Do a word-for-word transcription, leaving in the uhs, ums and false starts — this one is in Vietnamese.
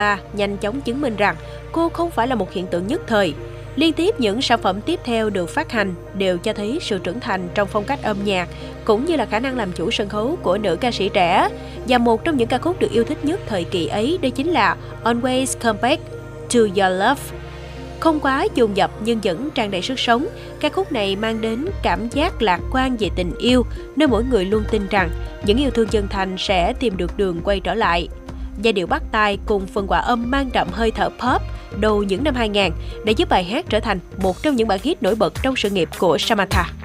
nhanh chóng chứng minh rằng cô không phải là một hiện tượng nhất thời. Liên tiếp những sản phẩm tiếp theo được phát hành đều cho thấy sự trưởng thành trong phong cách âm nhạc, cũng như là khả năng làm chủ sân khấu của nữ ca sĩ trẻ. Và một trong những ca khúc được yêu thích nhất thời kỳ ấy đó chính là Always Come Back to Your Love. Không quá dồn dập nhưng vẫn tràn đầy sức sống, ca khúc này mang đến cảm giác lạc quan về tình yêu, nơi mỗi người luôn tin rằng những yêu thương chân thành sẽ tìm được đường quay trở lại. Giai điệu bắt tai cùng phần hòa âm mang đậm hơi thở pop đầu những năm hai nghìn đã giúp bài hát trở thành một trong những bản hit nổi bật trong sự nghiệp của Samantha.